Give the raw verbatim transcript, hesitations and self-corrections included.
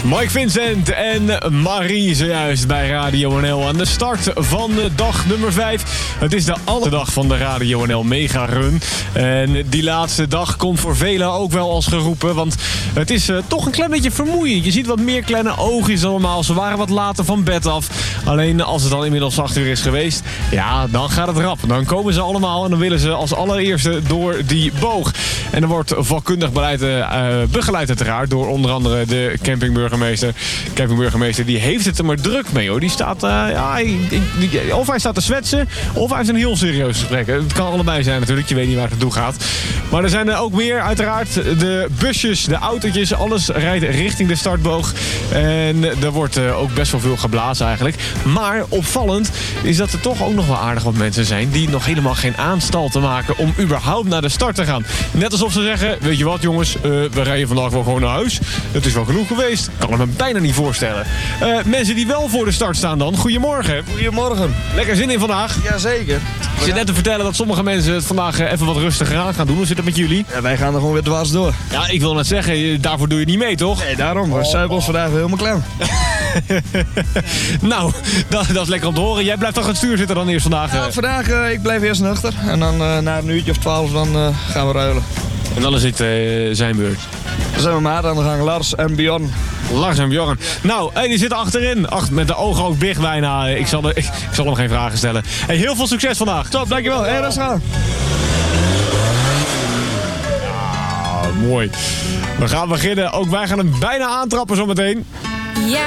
Mike Vincent en Marie zojuist bij Radio N L aan de start van dag nummer vijf. Het is de andere dag van de Radio N L Mega Run. En die laatste dag komt voor velen ook wel als geroepen. Want het is uh, toch een klein beetje vermoeiend. Je ziet wat meer kleine oogjes dan normaal. Ze waren wat later van bed af. Alleen als het dan inmiddels acht uur is geweest, ja, dan gaat het rap. Dan komen ze allemaal en dan willen ze als allereerste door die boog. En er wordt vakkundig beleid, uh, begeleid uiteraard door onder andere de campingburgemeester. Campingburgemeester die heeft het er maar druk mee hoor. Die staat, uh, ja, hij, die, of hij staat te zwetsen of hij heeft een heel serieus gesprek. Het kan allebei zijn natuurlijk, je weet niet waar het naartoe gaat. Maar er zijn er ook meer uiteraard. De busjes, de autootjes, alles rijdt richting de startboog. En er wordt uh, ook best wel veel geblazen eigenlijk. Maar opvallend is dat er toch ook nog wel aardig wat mensen zijn die nog helemaal geen aanstalten maken om überhaupt naar de start te gaan. Net alsof ze zeggen, weet je wat jongens, uh, we rijden vandaag wel gewoon naar huis. Het is wel genoeg geweest. Ik kan het me bijna niet voorstellen. Uh, mensen die wel voor de start staan dan, goedemorgen. Goedemorgen. Lekker zin in vandaag? Jazeker. Ik zit net te vertellen dat sommige mensen het vandaag even wat rustiger aan gaan doen. Hoe zit het met jullie? Ja, wij gaan er gewoon weer dwars door. Ja, ik wil net zeggen, daarvoor doe je niet mee, toch? Nee, daarom. We zuipen ons vandaag helemaal klem. Nou, dat, dat is lekker om te horen. Jij blijft toch aan het stuur zitten dan eerst vandaag? Ja, vandaag, uh, ik blijf eerst nuchter. En dan uh, na een uurtje of twaalf dan uh, gaan we ruilen. En dan is het uh, zijn beurt. Dan zijn we maat aan de gang, Lars en Bjorn. Lars en Bjorn. Nou, hey, die zitten achterin. Ach, met de ogen ook dicht bijna. Ik zal, er, ik, ik zal hem geen vragen stellen. Hey, heel veel succes vandaag. Top, dankjewel. Hé, hey, rustig aan. Ja, mooi. We gaan beginnen. Ook wij gaan hem bijna aantrappen zometeen. Ja.